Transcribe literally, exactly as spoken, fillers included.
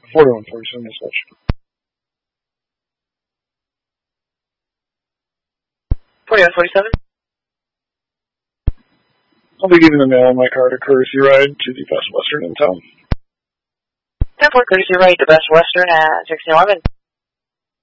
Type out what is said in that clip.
forty-one forty-seven dispatch. forty-one forty-seven. I'll be giving the mail on my car to Courtesy Ride to the Best Western in town. ten four Courtesy Ride to Best Western at sixteen eleven.